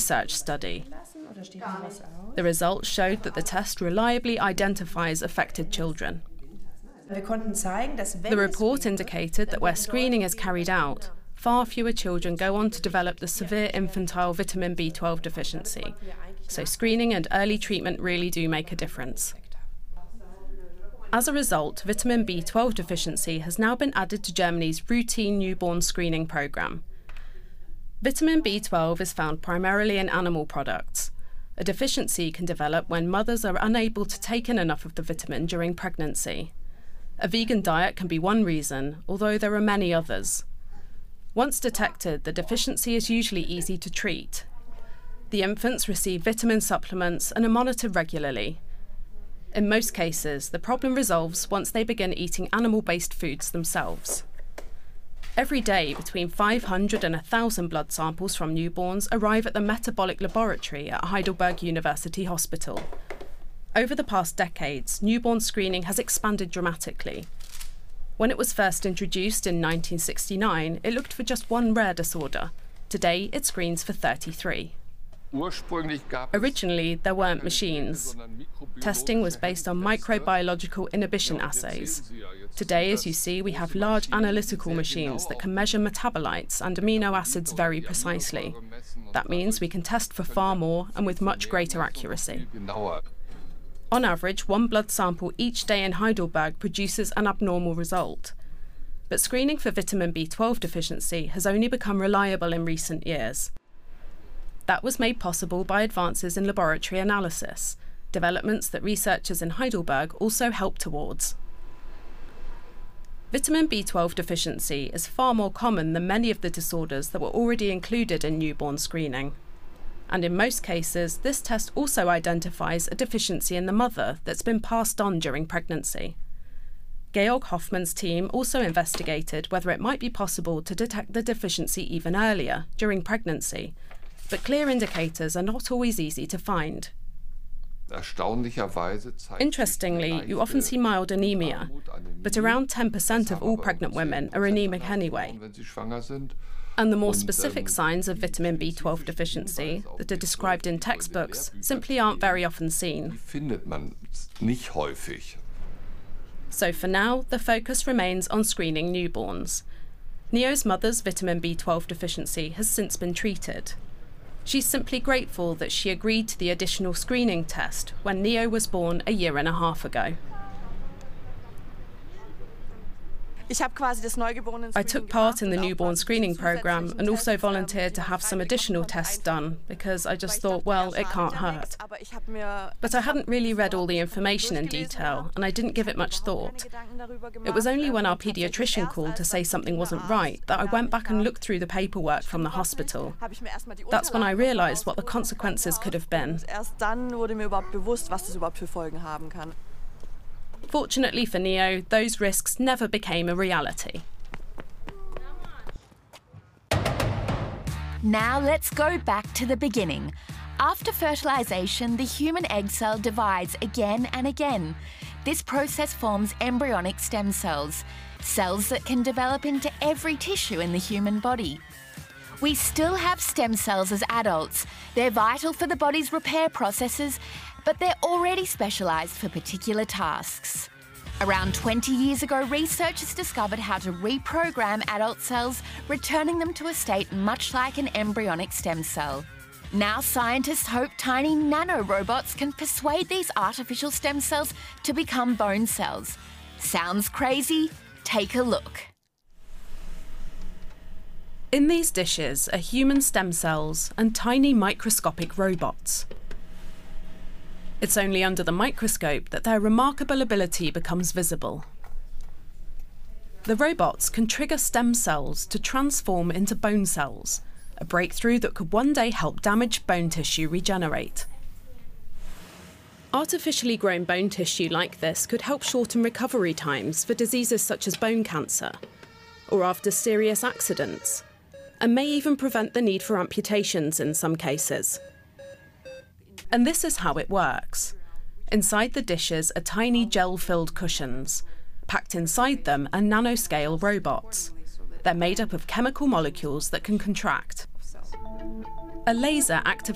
research study. The results showed that the test reliably identifies affected children. The report indicated that where screening is carried out, far fewer children go on to develop the severe infantile vitamin B12 deficiency. So screening and early treatment really do make a difference. As a result, vitamin B12 deficiency has now been added to Germany's routine newborn screening programme. Vitamin B12 is found primarily in animal products. A deficiency can develop when mothers are unable to take in enough of the vitamin during pregnancy. A vegan diet can be one reason, although there are many others. Once detected, the deficiency is usually easy to treat. The infants receive vitamin supplements and are monitored regularly. In most cases, the problem resolves once they begin eating animal-based foods themselves. Every day, between 500 and 1,000 blood samples from newborns arrive at the metabolic laboratory at Heidelberg University Hospital. Over the past decades, newborn screening has expanded dramatically. When it was first introduced in 1969, it looked for just one rare disorder. Today, it screens for 33. Originally, there weren't machines. Testing was based on microbiological inhibition assays. Today, as you see, we have large analytical machines that can measure metabolites and amino acids very precisely. That means we can test for far more and with much greater accuracy. On average, one blood sample each day in Heidelberg produces an abnormal result. But screening for vitamin B12 deficiency has only become reliable in recent years. That was made possible by advances in laboratory analysis, developments that researchers in Heidelberg also help towards. Vitamin B12 deficiency is far more common than many of the disorders that were already included in newborn screening. And in most cases, this test also identifies a deficiency in the mother that's been passed on during pregnancy. Georg Hoffmann's team also investigated whether it might be possible to detect the deficiency even earlier, during pregnancy, but clear indicators are not always easy to find. Interestingly, you often see mild anemia, but around 10% of all pregnant women are anemic anyway. And the more specific signs of vitamin B12 deficiency that are described in textbooks simply aren't very often seen. So for now, the focus remains on screening newborns. Neo's mother's vitamin B12 deficiency has since been treated. She's simply grateful that she agreed to the additional screening test when Neo was born a year and a half ago. I took part in the newborn screening programme and also volunteered to have some additional tests done because I just thought, well, it can't hurt. But I hadn't really read all the information in detail and I didn't give it much thought. It was only when our paediatrician called to say something wasn't right that I went back and looked through the paperwork from the hospital. That's when I realised what the consequences could have been. Fortunately for Neo, those risks never became a reality. Now let's go back to the beginning. After fertilisation, the human egg cell divides again and again. This process forms embryonic stem cells, cells that can develop into every tissue in the human body. We still have stem cells as adults. They're vital for the body's repair processes, but they're already specialised for particular tasks. Around 20 years ago, researchers discovered how to reprogram adult cells, returning them to a state much like an embryonic stem cell. Now scientists hope tiny nanorobots can persuade these artificial stem cells to become bone cells. Sounds crazy? Take a look. In these dishes are human stem cells and tiny microscopic robots. It's only under the microscope that their remarkable ability becomes visible. The robots can trigger stem cells to transform into bone cells, a breakthrough that could one day help damaged bone tissue regenerate. Artificially grown bone tissue like this could help shorten recovery times for diseases such as bone cancer, or after serious accidents, and may even prevent the need for amputations in some cases. And this is how it works. Inside the dishes are tiny gel-filled cushions. Packed inside them are nanoscale robots. They're made up of chemical molecules that can contract. A laser activates